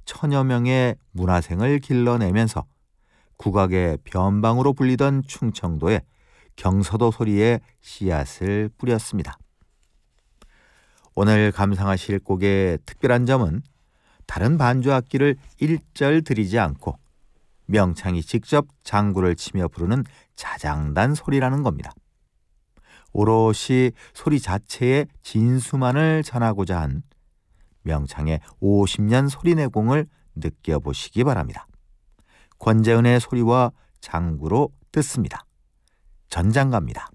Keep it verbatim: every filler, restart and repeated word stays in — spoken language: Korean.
천여 명의 문화생을 길러내면서 국악의 변방으로 불리던 충청도에 경서도 소리의 씨앗을 뿌렸습니다. 오늘 감상하실 곡의 특별한 점은 다른 반주악기를 일절 들이지 않고 명창이 직접 장구를 치며 부르는 자장단 소리라는 겁니다. 오롯이 소리 자체의 진수만을 전하고자 한 명창의 오십 년 소리내공을 느껴보시기 바랍니다. 권재은의 소리와 장구로 듣습니다. 전장가입니다.